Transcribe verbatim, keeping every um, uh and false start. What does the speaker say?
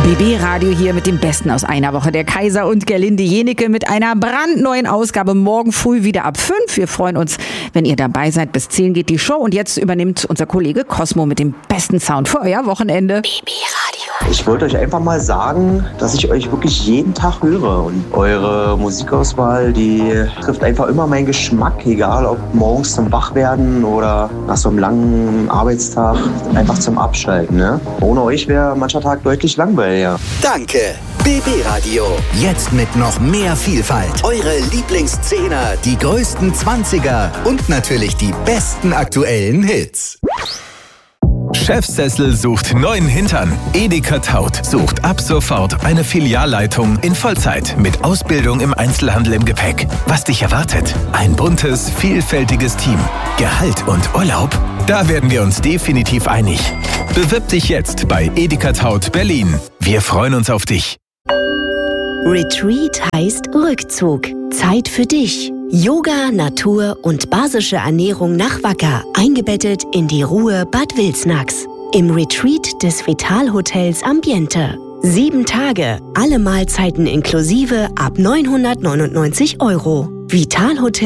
B B-Radio hier mit dem Besten aus einer Woche. Der Kaiser und Gerlinde Jenecke mit einer brandneuen Ausgabe morgen früh wieder ab fünf. Wir freuen uns, wenn ihr dabei seid. Bis zehn geht die Show und jetzt übernimmt unser Kollege Cosmo mit dem besten Sound für euer Wochenende. B B-Radio. Ich wollte euch einfach mal sagen, dass ich euch wirklich jeden Tag höre und eure Musikauswahl, die trifft einfach immer meinen Geschmack, egal ob morgens zum Wachwerden oder nach so einem langen Arbeitstag, einfach zum Abschalten. Ne? Ohne euch wäre mancher Tag deutlich langweiliger. Danke, B B-Radio. Jetzt mit noch mehr Vielfalt. Eure Lieblingszehner, die größten Zwanziger und natürlich die besten aktuellen Hits. Chefsessel sucht neuen Hintern. Edeka Taut sucht ab sofort eine Filialleitung in Vollzeit mit Ausbildung im Einzelhandel im Gepäck. Was dich erwartet? Ein buntes, vielfältiges Team. Gehalt und Urlaub? Da werden wir uns definitiv einig. Bewirb dich jetzt bei Edeka Taut Berlin. Wir freuen uns auf dich. Retreat heißt Rückzug. Zeit für dich. Yoga, Natur und basische Ernährung nach Wacker, eingebettet in die Ruhe Bad Wilsnax. Im Retreat des Vital-Hotels Ambiente. Sieben Tage, alle Mahlzeiten inklusive ab neunhundertneunundneunzig Euro. Vital Hotel